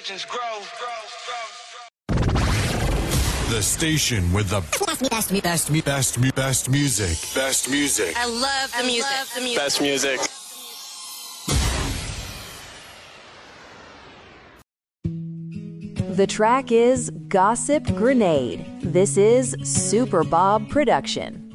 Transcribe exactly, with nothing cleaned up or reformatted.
legends grow. The station with the best, best, best, best, best, best music. Best music. I love the music. Love the music. Best music. The track is Gossip Grenade. This is Super Bob Production.